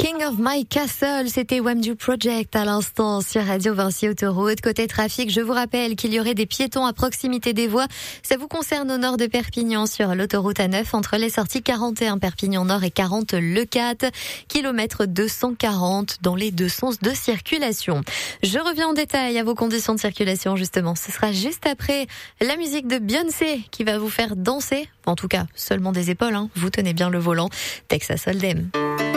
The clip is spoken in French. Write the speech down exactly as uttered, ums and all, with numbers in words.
King of My Castle, c'était Wamdu Project à l'instant sur Radio Vinci Autoroute. Côté trafic, je vous rappelle qu'il y aurait des piétons à proximité des voies. Ça vous concerne au nord de Perpignan sur l'autoroute A neuf entre les sorties quarante et un Perpignan Nord et quarante Le Cat, kilomètre deux cent quarante dans les deux sens de circulation. Je reviens en détail à vos conditions de circulation justement. Ce sera juste après la musique de Beyoncé qui va vous faire danser. En tout cas, seulement des épaules, hein. Vous tenez bien le volant. Texas Hold'em.